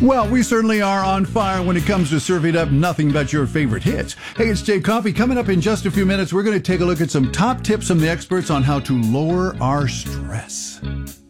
Well, we certainly are on fire when it comes to serving up nothing but your favorite hits. Hey, it's Dave Coffee. Coming up in just a few minutes, we're going to take a look at some top tips from the experts on how to lower our stress.